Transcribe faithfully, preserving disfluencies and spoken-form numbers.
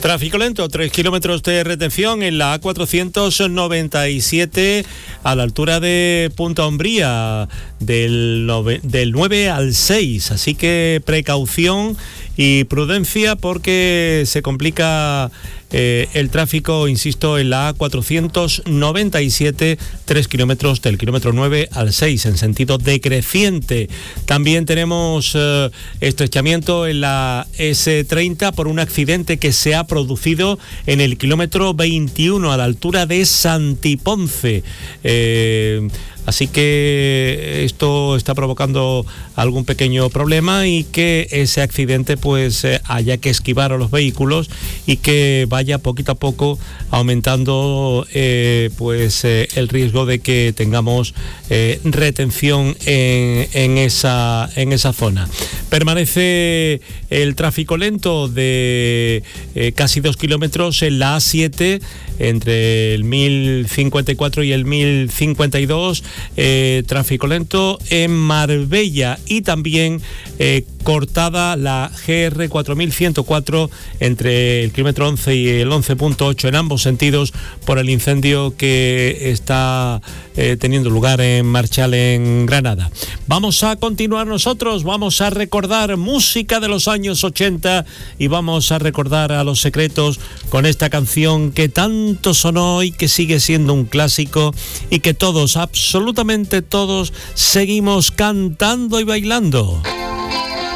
Tráfico lento, tres kilómetros de retención en la A cuatrocientos noventa y siete a la altura de Punta Umbría, del, nove, del nueve al seis, así que precaución y prudencia porque se complica eh, el tráfico, insisto, en la A cuatrocientos noventa y siete, tres kilómetros del kilómetro nueve al seis en sentido decreciente. También tenemos eh, estrechamiento en la ese treinta por un accidente que se ha producido en el kilómetro veintiuno a la altura de Santiponce. Eh, Así que esto está provocando algún pequeño problema y que ese accidente pues eh, haya que esquivar a los vehículos y que vaya poquito a poco aumentando eh, pues eh, el riesgo de que tengamos eh, retención en, en, esa, en esa zona. Permanece el tráfico lento de eh, casi dos kilómetros en la A siete entre el mil cincuenta y cuatro y el mil cincuenta y dos. Eh, tráfico lento en Marbella y también eh, cortada la G R cuatro mil ciento cuatro entre el kilómetro once y el once punto ocho en ambos sentidos por el incendio que está eh, teniendo lugar en Marchal, en Granada. Vamos a continuar nosotros, vamos a recordar música de los años ochenta y vamos a recordar a Los Secretos con esta canción que tanto sonó y que sigue siendo un clásico y que todos, absolutamente todos, seguimos cantando y bailando.